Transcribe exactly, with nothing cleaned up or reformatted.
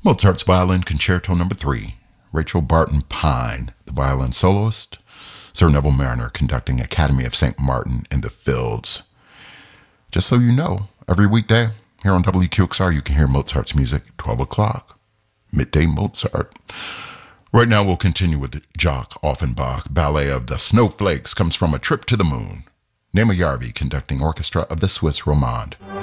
Mozart's Violin Concerto Number three, Rachel Barton Pine, the violin soloist, Sir Neville Mariner conducting Academy of Saint Martin in the Fields. Just so you know, every weekday here on W Q X R you can hear Mozart's music at twelve o'clock, Midday Mozart. Right now we'll continue with Jacques Offenbach. Ballet of the Snowflakes comes from A Trip to the Moon. Nema Yarvi conducting orchestra of the Swiss Romande.